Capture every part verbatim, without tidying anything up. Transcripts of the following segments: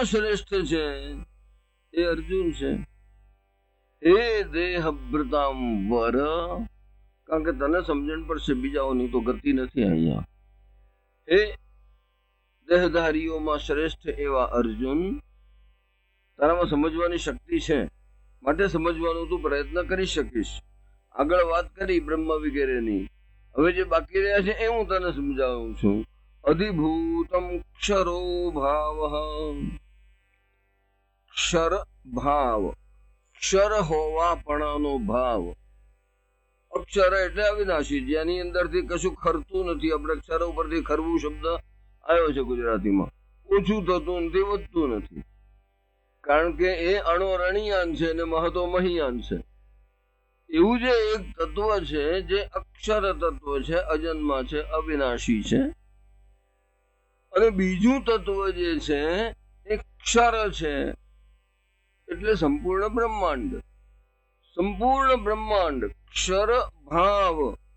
શ્રેષ્ઠ છે એ અર્જુન છે. હે દેહ બ્રતામ વર, કારણ કે તને સમજણ પડશે, બીજાઓની તો ગતિ નથી અહીંયા. હે દેહધારીઓમાં શ્રેષ્ઠ એવા અર્જુન, તારામાં સમજવાની શક્તિ છે, માટે સમજવાનો તું પ્રયત્ન કરી શકીશ. આગળ વાત કરી બ્રહ્મ વગેરેની, હવે જે બાકી રહ્યા છે એ હું તને સમજાવું છું. અધિભૂતમ ક્ષરો ભાવ, ક્ષર ભાવ, ક્ષર હોવાપણાનો ભાવ. અક્ષર એટલે અવિનાશી, જેની અંદરથી કશું ખરતું નથી. આપણે અક્ષર ઉપરથી ખરવું શબ્દ આવ્યો છે ગુજરાતીમાં. ઓછું થતું નથી, વધતું નથી, કારણ કે એ અણો રણિયાન છે અને મહતો મહિયાન છે. એવું જે એક તત્વ છે જે અક્ષર તત્વ છે, અજન્મા છે, અવિનાશી છે, અને બીજું તત્વ જે છે એ ક્ષર છે, એટલે સંપૂર્ણ બ્રહ્માંડ. સંપૂર્ણ બ્રહ્માંડ ક્ષર ભાવ,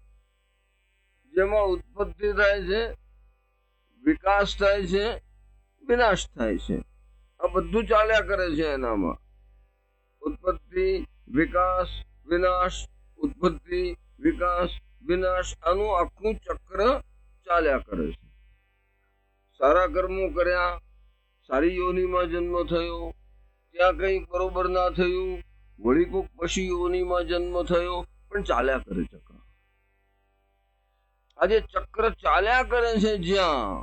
જેમાં ઉત્પત્તિ થાય છે, વિકાસ થાય છે, વિનાશ થાય છે. આ બધું ચાલ્યા કરે છે એનામાં. ઉત્પત્તિ, વિકાસ, વિનાશ, ઉત્પત્તિ, વિકાસ, વિનાશ, આનું આખું ચક્ર ચાલ્યા કરે છે. સારા કર્મો કર્યા, સારી યોનિમાં જન્મ થયો, ત્યાં કઈ બરોબર ના થયું, વળી કોક પશી યોનિમાં જન્મ થયો, પણ ચાલ્યા કરે ચક્ર. આજે ચક્ર ચાલ્યા કરે છે જ્યાં,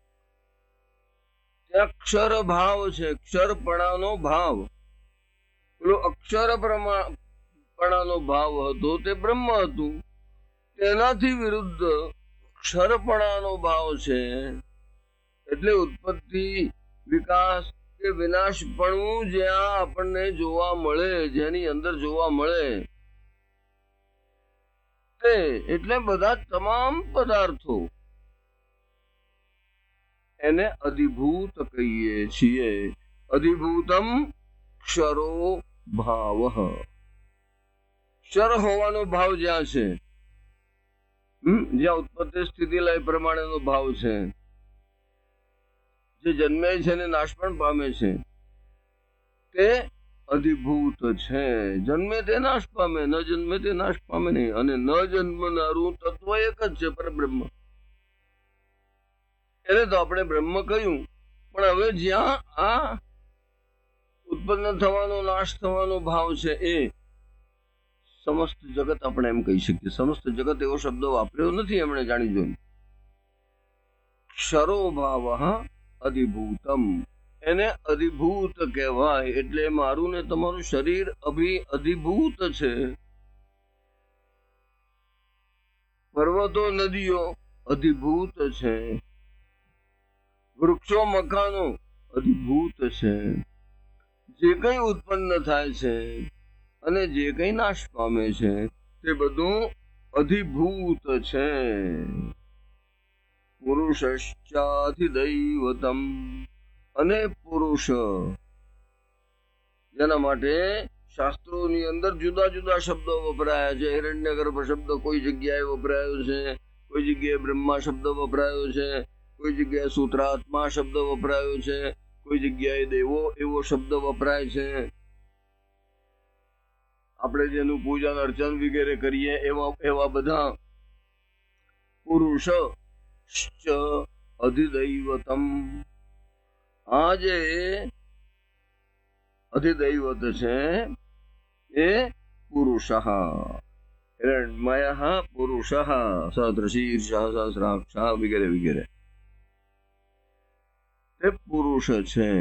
ત્યાં અક્ષર ભાવ છે, ક્ષરપણાનો ભાવ. પેલો અક્ષર પણાનો ભાવ હતો તે બ્રહ્મ હતું, તેનાથી વિરુદ્ધ ક્ષરપણાનો ભાવ છે. એટલે ઉત્પત્તિ, વિકાસ કે વિનાશપણું જ્યાં આપણને જોવા મળે, જેની અંદર જોવા મળે તે એટલે બધા તમામ પદાર્થો, એને અધિભૂત કહીએ છીએ. અધિભૂતમ ક્ષરો ભાવ. ક્ષર હોવાનો ભાવ જ્યાં છે, જ્યાં ઉત્પત્તિ સ્થિતિ લય પ્રમાણેનો ભાવ છે, જે જન્મે છે ને નાશ પણ પામે છે, તે અધિભૂત છે. જન્મે તે નાશ પામે, ન જન્મે તે નાશ પામે નહીં. અને ન જન્મનારું તત્વ એક જ છે, પરબ્રહ્મ. એને તો આપણે બ્રહ્મ કહ્યું, પણ હવે જ્યાં આ ઉત્પન્ન થવાનો, નાશ થવાનો ભાવ છે, એ સમસ્ત જગત આપણે એમ કહી શકીએ. સમસ્ત જગત એવો શબ્દ વાપર્યો નથી એમણે, જાણી જોઈને. ક્ષરો ભાવ અધિભૂતમ, એને અધિભૂત કહેવાય. એટલે મારું ને તમારું શરીર અભિ અધિભૂત છે. પર્વતો, નદીઓ અધિભૂત છે, વૃક્ષો, મકાનો અધિભૂત છે. જે કઈ ઉત્પન્ન થાય છે અને જે કઈ નાશ પામે છે તે બધું અધિભૂત છે. પુરુષશ્ચાધિદૈવતમ, અને પુરુષ, જેના માટે શાસ્ત્રોની અંદર જુદા જુદા શબ્દો વપરાયા છે. હિરણ્યગર્ભ શબ્દ કોઈ જગ્યાએ વપરાયો છે, કોઈ જગ્યાએ બ્રહ્મા શબ્દ વપરાયો છે, કોઈ જગ્યાએ સૂત્રાત્મા શબ્દ વપરાયો છે, કોઈ જગ્યાએ દેવો એવો શબ્દ વપરાય છે. આપણે જેનું પૂજન અર્ચન વગેરે કરીએ એવા એવા બધા પુરુષ અધિદૈવતમ. આ જે અધિદૈવત છે એ પુરુષ, હિરણ્મય પુરુષ, સહસ્રશીર્ષ, સહસ્રાક્ષ વગેરે વગેરે, તે પુરુષ છે.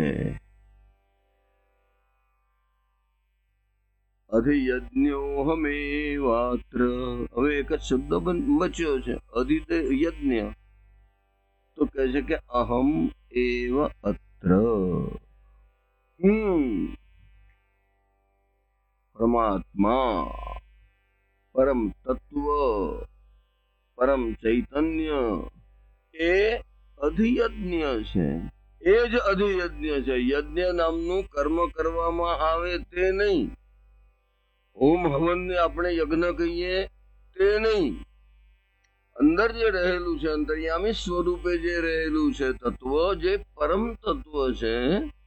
અધિયજ્ઞોહમેવાત્ર, હવે એક જ શબ્દ બચ્યો છે, અધિયજ્ઞ. તો કહે છે કે અહમ એવ અત્ર, હું પરમાત્મા, પરમ તત્વ, પરમ ચૈતન્ય એ અધિયજ્ઞ છે. એ જ અધિયજ્ઞ છે. યજ્ઞ નામનું કર્મ કરવામાં આવે તે નહીં. ઓમ હવન ને આપણે યજ્ઞ કહીએ તે નહીં. અંદર જે રહેલું છે, અંતર્યામી સ્વરૂપે જે રહેલું છે તત્વ, જે પરમ તત્વ છે,